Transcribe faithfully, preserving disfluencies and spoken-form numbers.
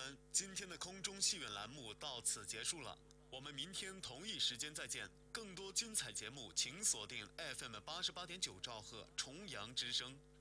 们，今天的空中戏院栏目到此结束了，我们明天同一时间再见。更多精彩节目，请锁定 F M 八十八点九兆赫重阳之声。